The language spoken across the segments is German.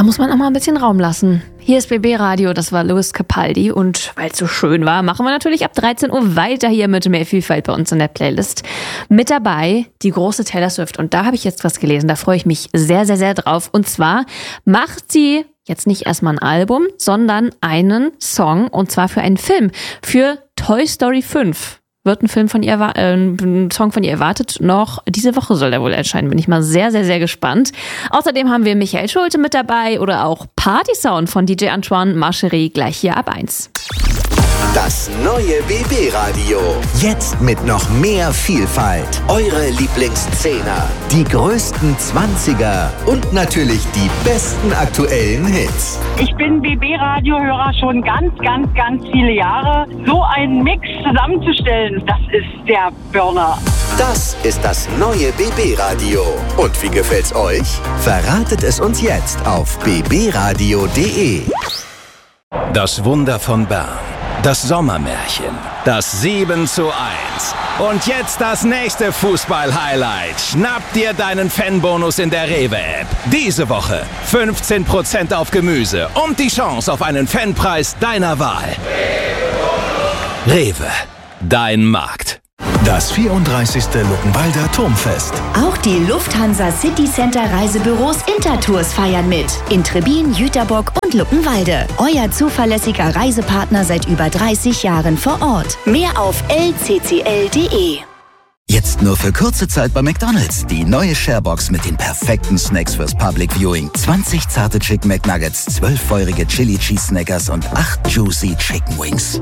Da muss man auch mal ein bisschen Raum lassen. Hier ist BB Radio, das war Lewis Capaldi und weil es so schön war, machen wir natürlich ab 13 Uhr weiter hier mit mehr Vielfalt bei uns in der Playlist. Mit dabei die große Taylor Swift und da habe ich jetzt was gelesen, da freue ich mich sehr, sehr, sehr drauf. Und zwar macht sie jetzt nicht erstmal ein Album, sondern einen Song und zwar für einen Film, für Toy Story 5. Wird ein Song von ihr erwartet. Noch diese Woche soll der wohl erscheinen. Bin ich mal sehr, sehr, sehr gespannt. Außerdem haben wir Michael Schulte mit dabei oder auch Party Sound von DJ Antoine Marcherie gleich hier ab 1. Das neue BB Radio. Jetzt mit noch mehr Vielfalt. Eure Lieblingszehner, die größten 20er und natürlich die besten aktuellen Hits. Ich bin BB-Radio-Hörer schon ganz, ganz, ganz viele Jahre. So einen Mix zusammenzustellen, das ist der Burner. Das ist das neue BB-Radio. Und wie gefällt's euch? Verratet es uns jetzt auf bbradio.de. Das Wunder von Bern. Das Sommermärchen. Das 7:1. Und jetzt das nächste Fußball-Highlight. Schnapp dir deinen Fanbonus in der Rewe-App. Diese Woche 15% auf Gemüse und die Chance auf einen Fanpreis deiner Wahl. Rewe, dein Markt. Das 34. Luckenwalder Turmfest. Auch die Lufthansa City Center Reisebüros Intertours feiern mit. In Trebin, Jüterbock und Luckenwalde. Euer zuverlässiger Reisepartner seit über 30 Jahren vor Ort. Mehr auf lccl.de. Jetzt nur für kurze Zeit bei McDonald's. Die neue Sharebox mit den perfekten Snacks fürs Public Viewing. 20 zarte Chicken McNuggets, 12 feurige Chili Cheese Snackers und 8 juicy Chicken Wings.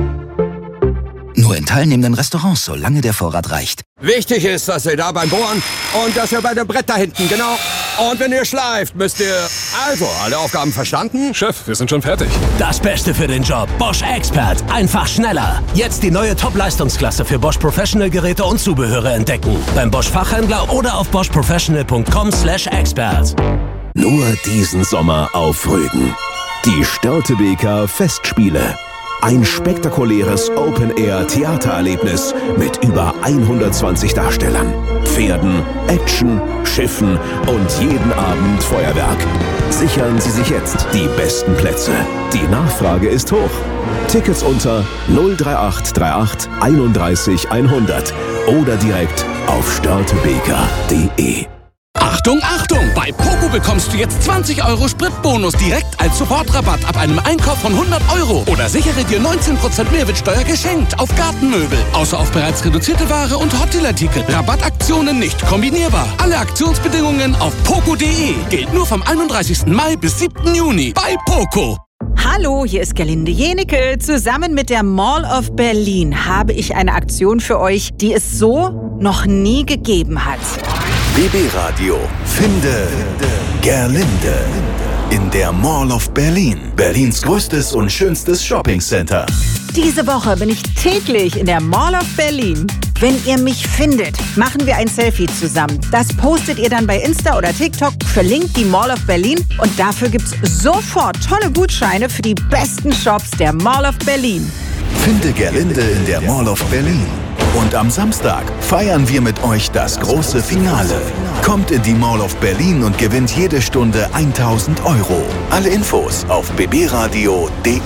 Nur in teilnehmenden Restaurants, solange der Vorrat reicht. Wichtig ist, dass ihr da beim Bohren und dass ihr bei dem Brett da hinten, genau. Und wenn ihr schleift, müsst ihr... Also, alle Aufgaben verstanden? Chef, wir sind schon fertig. Das Beste für den Job. Bosch Expert. Einfach schneller. Jetzt die neue Top-Leistungsklasse für Bosch Professional-Geräte und Zubehöre entdecken. Beim Bosch Fachhändler oder auf boschprofessional.com/expert. Nur diesen Sommer auf Rügen. Die Störtebeker Festspiele. Ein spektakuläres Open-Air-Theatererlebnis mit über 120 Darstellern, Pferden, Action, Schiffen und jeden Abend Feuerwerk. Sichern Sie sich jetzt die besten Plätze. Die Nachfrage ist hoch. Tickets unter 03838 31 100 oder direkt auf störtebeker.de. Achtung, Achtung! Bei Poco bekommst du jetzt 20 € Spritbonus direkt als Sofortrabatt ab einem Einkauf von 100 € oder sichere dir 19% Mehrwertsteuer geschenkt auf Gartenmöbel. Außer auf bereits reduzierte Ware und Hotdealer-Ticket. Rabattaktionen nicht kombinierbar. Alle Aktionsbedingungen auf poco.de. Gilt nur vom 31. Mai bis 7. Juni bei Poco. Hallo, hier ist Gerlinde Jenecke. Zusammen mit der Mall of Berlin habe ich eine Aktion für euch, die es so noch nie gegeben hat. BB Radio. Finde Gerlinde. In der Mall of Berlin. Berlins größtes und schönstes Shoppingcenter. Diese Woche bin ich täglich in der Mall of Berlin. Wenn ihr mich findet, machen wir ein Selfie zusammen. Das postet ihr dann bei Insta oder TikTok, verlinkt die Mall of Berlin und dafür gibt's sofort tolle Gutscheine für die besten Shops der Mall of Berlin. Finde Gerlinde in der Mall of Berlin. Und am Samstag feiern wir mit euch das große Finale. Kommt in die Mall of Berlin und gewinnt jede Stunde 1.000 €. Alle Infos auf bbradio.de.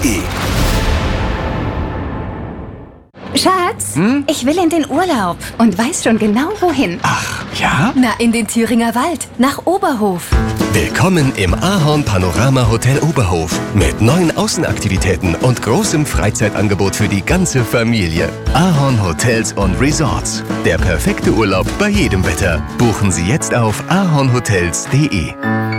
Schatz, ich will in den Urlaub und weiß schon genau wohin. Ach, ja? Na, in den Thüringer Wald, nach Oberhof. Willkommen im Ahorn Panorama Hotel Oberhof mit neuen Außenaktivitäten und großem Freizeitangebot für die ganze Familie. Ahorn Hotels und Resorts. Der perfekte Urlaub bei jedem Wetter. Buchen Sie jetzt auf ahornhotels.de.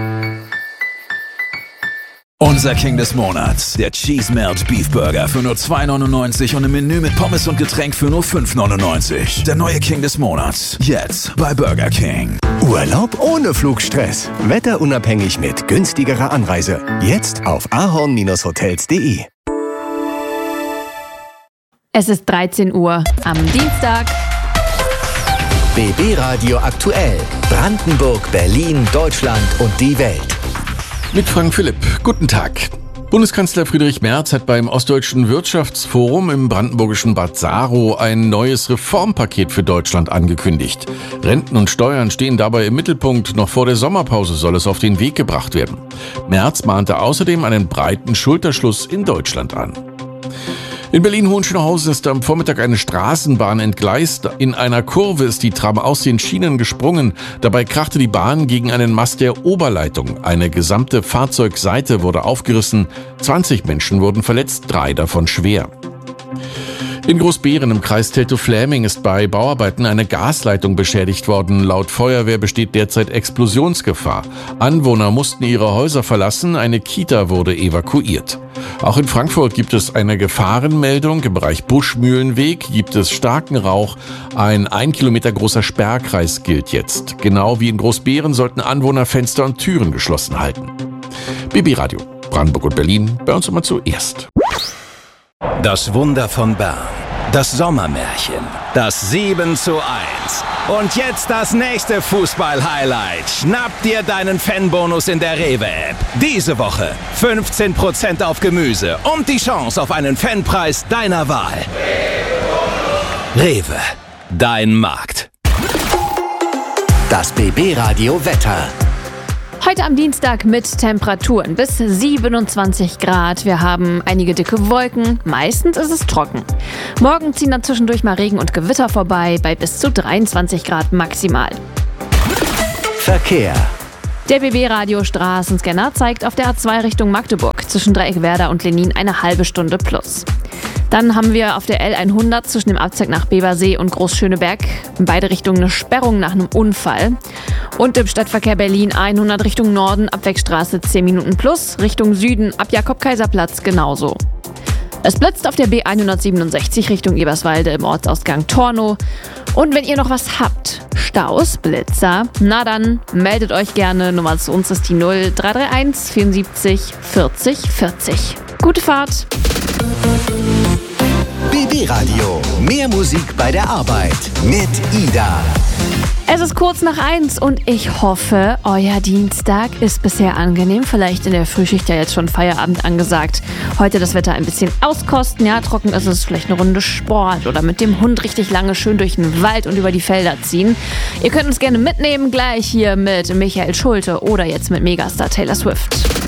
Unser King des Monats, der Cheese Melt Beef Burger für nur 2,99 und im Menü mit Pommes und Getränk für nur 5,99. Der neue King des Monats, jetzt bei Burger King. Urlaub ohne Flugstress. Wetterunabhängig mit günstigerer Anreise. Jetzt auf ahorn-hotels.de. Es ist 13 Uhr am Dienstag. BB Radio aktuell. Brandenburg, Berlin, Deutschland und die Welt. Mit Frank Philipp. Guten Tag. Bundeskanzler Friedrich Merz hat beim Ostdeutschen Wirtschaftsforum im brandenburgischen Bad Saro ein neues Reformpaket für Deutschland angekündigt. Renten und Steuern stehen dabei im Mittelpunkt. Noch vor der Sommerpause soll es auf den Weg gebracht werden. Merz mahnte außerdem einen breiten Schulterschluss in Deutschland an. In Berlin-Hohenschönhausen ist am Vormittag eine Straßenbahn entgleist. In einer Kurve ist die Tram aus den Schienen gesprungen. Dabei krachte die Bahn gegen einen Mast der Oberleitung. Eine gesamte Fahrzeugseite wurde aufgerissen. 20 Menschen wurden verletzt, 3 davon schwer. In Großbeeren im Kreis Teltow-Fläming ist bei Bauarbeiten eine Gasleitung beschädigt worden. Laut Feuerwehr besteht derzeit Explosionsgefahr. Anwohner mussten ihre Häuser verlassen, eine Kita wurde evakuiert. Auch in Frankfurt gibt es eine Gefahrenmeldung. Im Bereich Buschmühlenweg gibt es starken Rauch. Ein 1 Kilometer großer Sperrkreis gilt jetzt. Genau wie in Großbeeren sollten Anwohner Fenster und Türen geschlossen halten. BB Radio, Brandenburg und Berlin, bei uns immer zuerst. Das Wunder von Bern. Das Sommermärchen. Das 7:1. Und jetzt das nächste Fußball-Highlight. Schnapp dir deinen Fanbonus in der Rewe-App. Diese Woche 15% auf Gemüse und die Chance auf einen Fanpreis deiner Wahl. Rewe. Dein Markt. Das BB-Radio Wetter. Heute am Dienstag mit Temperaturen bis 27 Grad. Wir haben einige dicke Wolken. Meistens ist es trocken. Morgen ziehen dann zwischendurch mal Regen und Gewitter vorbei bei bis zu 23 Grad maximal. Verkehr. Der BB-Radio-Straßenscanner zeigt auf der A2 Richtung Magdeburg zwischen Dreieckwerder und Lenin eine halbe Stunde plus. Dann haben wir auf der L100 zwischen dem Abzweig nach Beversee und Großschöneberg in beide Richtungen eine Sperrung nach einem Unfall. Und im Stadtverkehr Berlin 100 Richtung Norden, Abwegstraße 10 Minuten plus, Richtung Süden ab Jakob-Kaiser-Platz genauso. Es blitzt auf der B167 Richtung Eberswalde im Ortsausgang Tornow. Und wenn ihr noch was habt, Staus, Blitzer, na dann meldet euch gerne. Nummer zu uns ist die 0331 74 40 40. Gute Fahrt! BB Radio. Mehr Musik bei der Arbeit mit Ida. Es ist kurz nach 1 und ich hoffe, euer Dienstag ist bisher angenehm. Vielleicht in der Frühschicht ja jetzt schon Feierabend angesagt. Heute das Wetter ein bisschen auskosten. Ja, trocken ist es, vielleicht eine Runde Sport oder mit dem Hund richtig lange schön durch den Wald und über die Felder ziehen. Ihr könnt uns gerne mitnehmen, gleich hier mit Michael Schulte oder jetzt mit Megastar Taylor Swift.